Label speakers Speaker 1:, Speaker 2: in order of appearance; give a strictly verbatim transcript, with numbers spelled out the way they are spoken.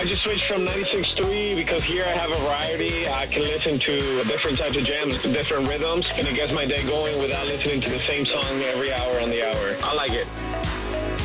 Speaker 1: I just switched from ninety-six point three because here I have a variety. I can listen to different types of jams, different rhythms, and it gets my day going without listening to the same song every hour on the hour. I like it.